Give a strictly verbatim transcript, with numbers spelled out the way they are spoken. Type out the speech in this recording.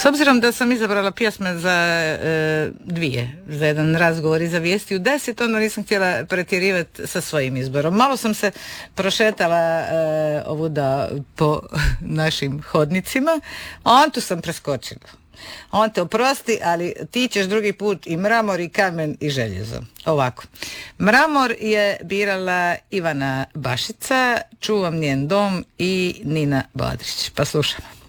S obzirom da sam izabrala pjesme za e, dvije, za jedan razgovor i za vijesti u deset, onda nisam htjela pretjerivati sa svojim izborom. Malo sam se prošetala e, ovuda po našim hodnicima, a on tu sam preskočila. On te oprosti, ali ti ćeš drugi put i mramor i kamen i željezo. Ovako. Mramor je birala Ivana Bašica, Čuvam njen dom i Nina Badrić. Pa slušamo.